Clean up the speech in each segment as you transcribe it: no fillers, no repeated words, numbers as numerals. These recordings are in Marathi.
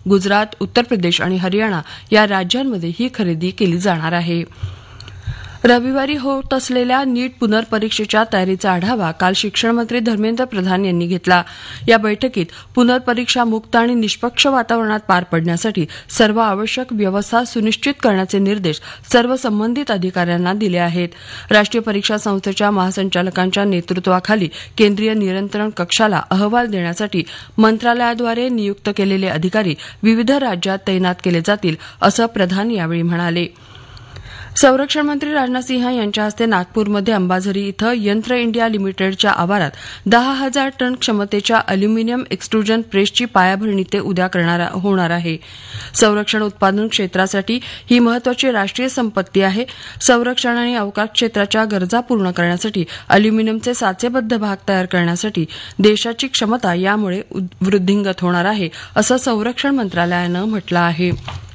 गुजरात, उत्तर प्रदेश आणि हरियाणा या राज्यांमध्ये ही खरेदी केली जाणार आहे. रविवारी होत असलेल्या नीट पुनर्परीक्षेच्या तयारीचा आढावा काल शिक्षण मंत्री धर्मेंद्र प्रधान यांनी घेतला. या बैठकीत पुनर्परीक्षा मुक्त आणि निष्पक्ष वातावरणात पार पडण्यासाठी सर्व आवश्यक व्यवस्था सुनिश्चित करण्याचे निर्देश सर्व संबंधित अधिकाऱ्यांना दिले आहेत. राष्ट्रीय परीक्षा संस्थेच्या महासंचालकांच्या नेतृत्वाखाली केंद्रीय नियंत्रण कक्षाला अहवाल देण्यासाठी मंत्रालयाद्वारे नियुक्त केलेले अधिकारी विविध राज्यात तैनात केले जातील असं प्रधान यावेळी म्हणाले. संरक्षण मंत्री राजनाथ सिंह यांच्या हस्ते नागपूरमध्ये अंबाझरी इथं यंत्र इंडिया लिमिटेडच्या आवारात 10,000 टन क्षमतेच्या अॅल्युमिनियम एक्सट्रुजन प्रेसची पायाभरणी ते उद्या होणार आहे. संरक्षण उत्पादन क्षेत्रासाठी ही महत्वाची राष्ट्रीय संपत्ती आहे. संरक्षण आणि अवकाश क्षेत्राच्या गरजा पूर्ण करण्यासाठी अॅल्युमिनियमचे साचेबद्ध भाग तयार करण्यासाठी देशाची क्षमता यामुळे वृद्धिंगत होणार आहे असं संरक्षण मंत्रालयानं म्हटलं आहे.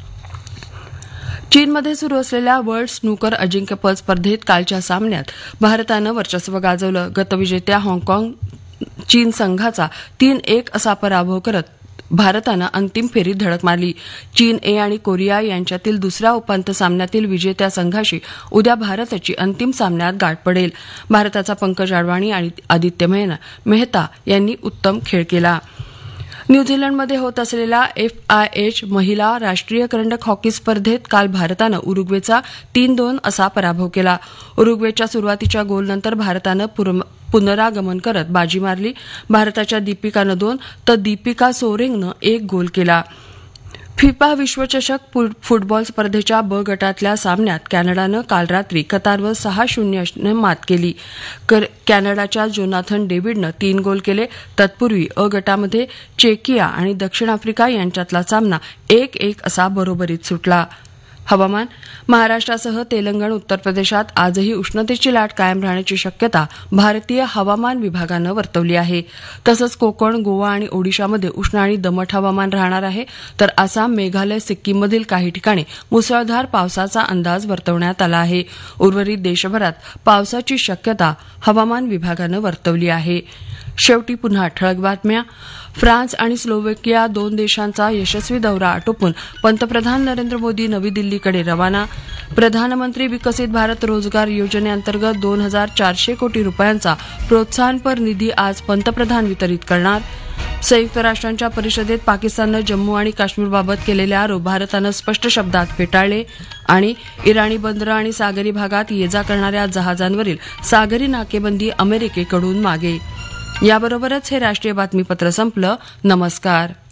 चीनमध्ये सुरू असलेल्या वर्ल्ड स्नूकर अजिंक्यपद स्पर्धेत कालच्या सामन्यात भारतानं वर्चस्व गाजवलं. गतविजेत्या हाँगकाँग चीन संघाचा 3-1 असा पराभव करत भारतानं अंतिम फेरीत धडक मारली. चीन ए आणि कोरिया यांच्यातील दुसऱ्या उपांत्य सामन्यातील विजेत्या संघाशी उद्या भारताची अंतिम सामन्यात गाठ पडेल. भारताचा पंकज अडवाणी आणि आदित्य मेहता यांनी उत्तम खेळ केला. न्यूझीलंडमध्ये होत असलेल्या FIH महिला राष्ट्रीय करंडक हॉकी स्पर्धेत काल भारतानं उरुग्वेचा 3-2 असा पराभव केला. उरुग्वेच्या सुरुवातीच्या गोलनंतर भारतानं पुनरागमन करत बाजी मारली. भारताच्या दीपिकानं 2 तर दीपिका सोरेंगनं 1 गोल केला. फिफा विश्वचषक फुटबॉल स्पर्धेच्या ब गटातल्या सामन्यात कॅनडानं काल रात्री कतारवर 6-0 मात केली. कॅनडाच्या जोनाथन डेव्हिडनं 3 गोल केले. तत्पूर्वी अ गटामध्ये चेकिया आणि दक्षिण आफ्रिका यांच्यातला सामना 1-1 असा बरोबरीत सुटला. हवामान. महाराष्ट्रासह तेलंगण, उत्तर प्रदेशात आजही उष्णतेची लाट कायम राहण्याची शक्यता भारतीय हवामान विभागानं वर्तवली आहे. तसंच कोकण, गोवा आणि ओडिशामध्ये उष्ण आणि दमट हवामान राहणार आहे. तर आसाम, मेघालय, सिक्कीममधील काही ठिकाणी मुसळधार पावसाचा अंदाज वर्तवण्यात आला आहे. उर्वरित देशभरात पावसाची शक्यता हवामान विभागानं वर्तवली आहे. शेवटी पुन्हा ठळक बातम्या. फ्रान्स आणि स्लोवेकिया 2 देशांचा यशस्वी दौरा आटोपून पंतप्रधान नरेंद्र मोदी नवी दिल्लीकडे रवाना. प्रधानमंत्री विकसित भारत रोजगार योजनेअंतर्गत 2,400 कोटी रुपयांचा प्रोत्साहनपर निधी आज पंतप्रधान वितरित करणार. संयुक्त राष्ट्रांच्या परिषदेत पाकिस्ताननं जम्मू आणि काश्मीरबाबत केलेले आरोप भारतानं स्पष्ट शब्दात फेटाळले. आणि इराणी बंदरं आणि सागरी भागात ये जा करणाऱ्या जहाजांवरील सागरी नाकेबंदी अमेरिकेकडून मागे. याबरोबरच हे राष्ट्रीय बातमीपत्र संपलं. नमस्कार.